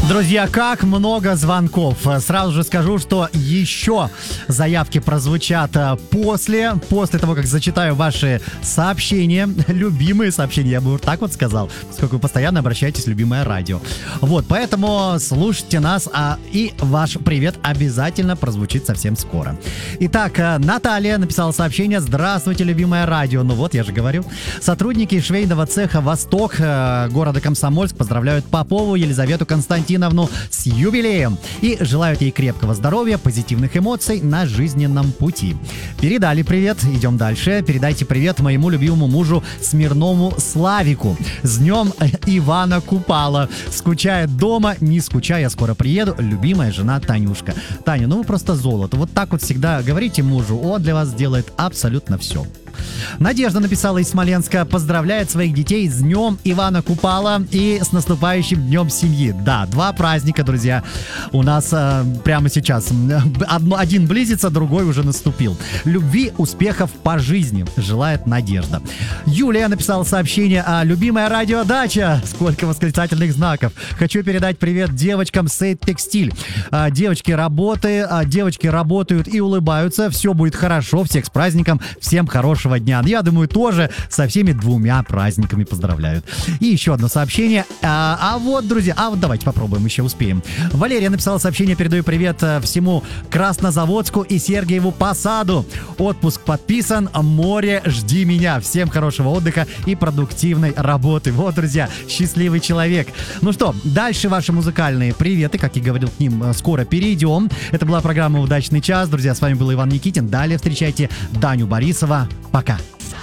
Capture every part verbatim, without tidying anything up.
Друзья, как много звонков. Сразу же скажу, что еще заявки прозвучат после, после того, как зачитаю ваши сообщения, любимые сообщения, я бы вот так вот сказал, поскольку вы постоянно обращаетесь в любимое радио. Вот, поэтому слушайте нас, а, и ваш привет обязательно прозвучит совсем скоро. Итак, Наталья написала сообщение: «Здравствуйте, любимое радио». Ну вот, я же говорю. Сотрудники швейного цеха «Восток» города Комсомольск поздравляют Попову Елизавету Константиновну с юбилеем и желают ей крепкого здоровья, позитивных эмоций на жизненном пути. Передали привет, идем дальше. Передайте привет моему любимому мужу Смирнову Славику. С днем Ивана Купала. Скучает дома, не скучай, я скоро приеду. Любимая жена Танюшка. Таня, ну вы просто золото. Вот так вот всегда говорите мужу, он для вас сделает абсолютно все. Надежда написала из Смоленска: поздравляет своих детей с днем Ивана Купала и с наступающим днем семьи. Да, два праздника, друзья, у нас э, прямо сейчас. Одно, один близится, другой уже наступил. Любви, успехов по жизни желает Надежда. Юлия написала сообщение: а, любимая радиодача. Сколько восклицательных знаков. Хочу передать привет девочкам Сейт Текстиль. А, девочки, работы, а, девочки работают и улыбаются. Все будет хорошо. Всех с праздником. Всем хорошего дня. Я думаю, тоже со всеми двумя праздниками поздравляют. И еще одно сообщение. А, а вот, друзья, а вот давайте попробуем, еще успеем. Валерия написала сообщение: передаю привет всему Краснозаводску и Сергиеву Посаду. Отпуск подписан, море, жди меня. Всем хорошего отдыха и продуктивной работы. Вот, друзья, счастливый человек. Ну что, дальше ваши музыкальные приветы, как я говорил, к ним скоро перейдем. Это была программа «Удачный час». Друзья, с вами был Иван Никитин. Далее встречайте Даню Борисова. Пока.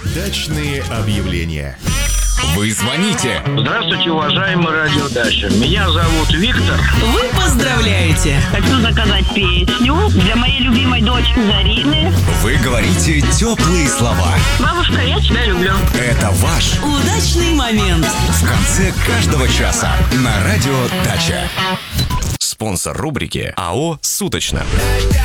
Дачные объявления. Вы звоните. Здравствуйте, уважаемый радиодача. Меня зовут Виктор. Вы поздравляете. Хочу заказать песню для моей любимой дочки Зарины. Вы говорите теплые слова. Бабушка, я тебя люблю. Это ваш удачный момент в конце каждого часа на радио Дача. Спонсор рубрики АО «Суточно».